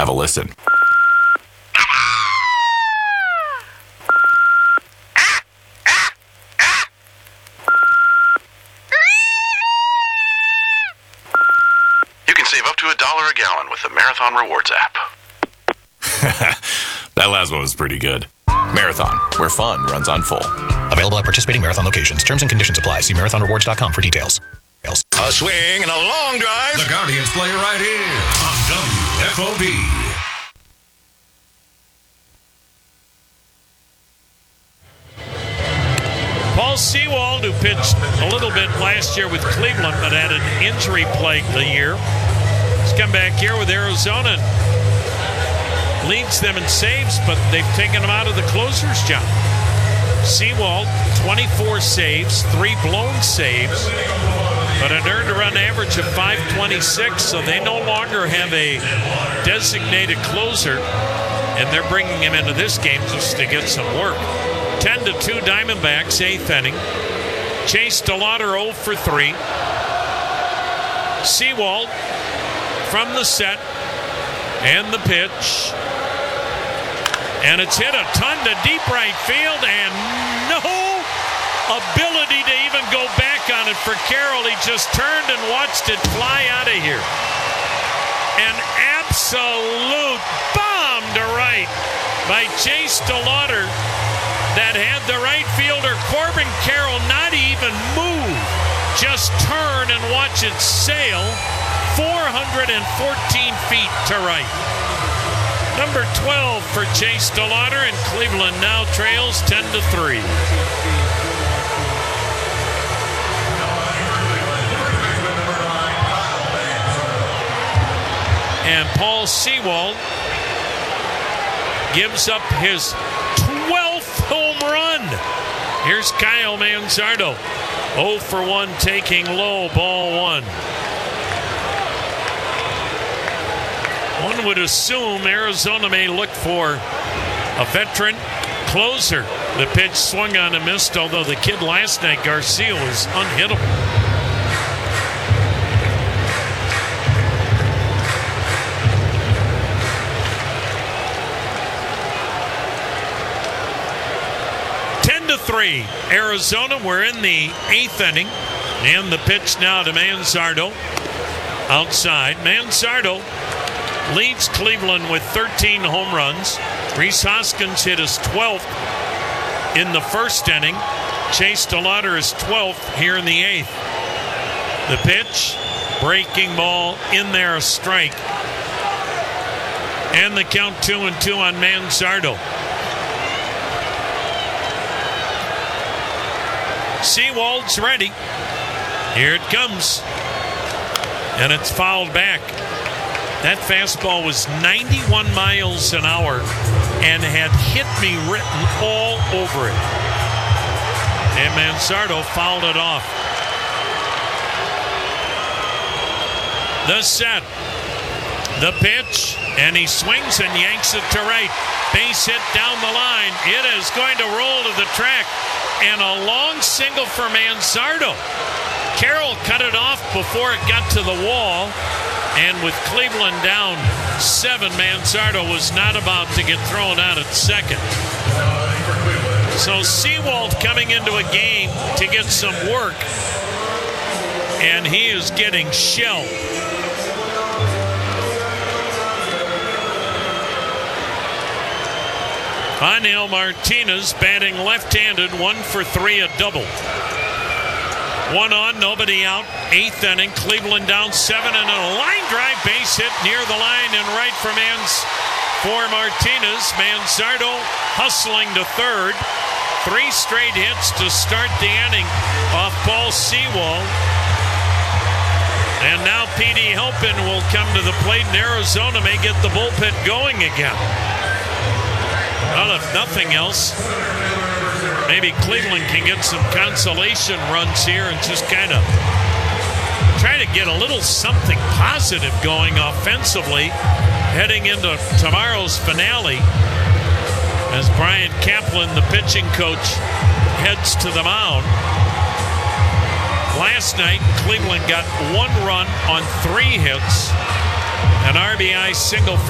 Have a listen. You can save up to $1 a gallon with the Marathon Rewards app. That last one was pretty good. Marathon, where fun runs on full. Available at participating Marathon locations. Terms and conditions apply. See marathonrewards.com for details. A swing and a long drive. The Guardians play right here on WFOB. Paul Sewald, who pitched a little bit last year with Cleveland but had an injury plagued the year, has come back here with Arizona and leads them in saves, but they've taken him out of the closer's job. Sewald, 24 saves, 3 blown saves, but an earned run average of .526, so they no longer have a designated closer, and they're bringing him into this game just to get some work. 10-2 Diamondbacks, 8th inning. Chase DeLauter 0 for 3. Sewald from the set and the pitch. And it's hit a ton to deep right field, and no ability to even go back on it for Carroll. He just turned and watched it fly out of here. An absolute bomb to right by Chase DeLauter that had the right fielder Corbin Carroll not even move, just turn and watch it sail 414 feet to right. Number 12 for Chase DeLauter, and Cleveland now trails 10-3. And Paul Sewald gives up his 12th home run. Here's Kyle Manzardo. 0 for 1, taking low, ball 1. One would assume Arizona may look for a veteran closer. The pitch swung on and missed, although the kid last night, Garcia, was unhittable. Arizona, we're in the 8th inning, and the pitch now to Manzardo outside. Manzardo leads Cleveland with 13 home runs. Rhys Hoskins hit his 12th in the 1st inning. Chase DeLauter is 12th here in the 8th. The pitch, breaking ball in there, a strike. And the count 2-2 on Manzardo. Sewald's ready. Here it comes. And it's fouled back. That fastball was 91 miles an hour and had hit me written all over it. And Manzardo fouled it off. The set. The pitch. And he swings and yanks it to right. Base hit down the line. It is going to roll to the track. And a long single for Manzardo. Carroll cut it off before it got to the wall. And with Cleveland down 7, Manzardo was not about to get thrown out at second. So Sewald coming into a game to get some work. And he is getting shelled. Angel Martinez batting left-handed, 1 for 3, a double. 1 on, nobody out. 8th inning, Cleveland down 7, and a line drive base hit near the line and right for Martinez. Manzardo hustling to third. 3 straight hits to start the inning off Paul Sewald. And now P.D. Halpin will come to the plate, and Arizona may get the bullpen going again. Well, if nothing else, maybe Cleveland can get some consolation runs here and just kind of try to get a little something positive going offensively heading into tomorrow's finale as Brian Kaplan, the pitching coach, heads to the mound. Last night, Cleveland got 1 run on 3 hits, an RBI single